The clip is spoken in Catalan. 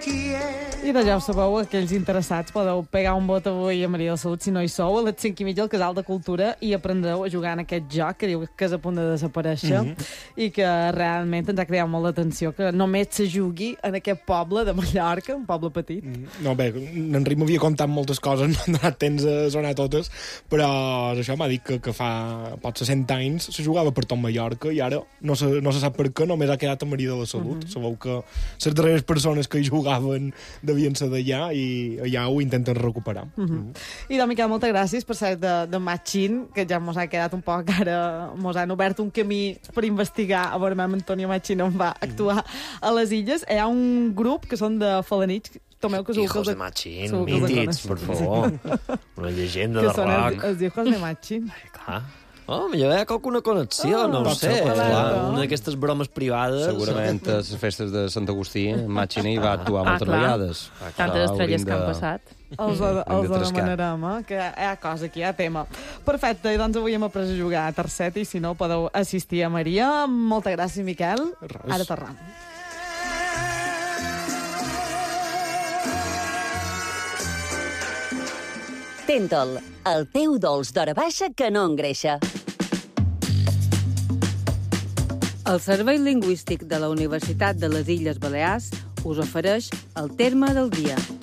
I de ja ho sabeu, aquells interessats podeu pegar un vot avui a Maria de la Salut si no hi sou, a les 5:30 al Casal de Cultura, i aprendreu a jugar en aquest joc que diu que és a punt de desaparèixer i que realment ens ha creat molt d'atenció que només se jugui en aquest poble de Mallorca, un poble petit. No, bé, en Rim m'havia contat moltes coses, no han donat temps a sonar totes, però això m'ha dit que fa potser 100 anys se jugava per tot Mallorca i ara no se sap per què, només ha quedat a Maria de la Salut. Sabeu que les darreres persones que hi jugaven devien ser d'allà i allà ho intenten recuperar. I doncs, Miquel, moltes gràcies per ser de Machín, que ja mos ha quedat un poc, ara mos han obert un camí per investigar a veure amb Antonio Machín on va actuar a les Illes. Hi ha un grup que són de Falanich, tomeu que Hijos de Machín, mítics, per favor. Una llegenda de rock. Els Hijos de Machín. Clar. Oh, millor hi ha alguna connexió, no ho sé. Clar, una d'aquestes bromes privades. Segurament a les festes de Sant Agustí, Machín hi va actuar moltes vegades. Tantes estrelles que han passat. Els demanarem, que hi ha cosa aquí, hi ha tema. Perfecte, i doncs avui hem après a jugar a tercet i si no podeu assistir a Maria. Moltes gràcies, Miquel. Ara tornem. Tentol, el teu dolç d'hora baixa que no engreixa. El Servei Lingüístic de la Universitat de les Illes Balears us ofereix el terme del dia.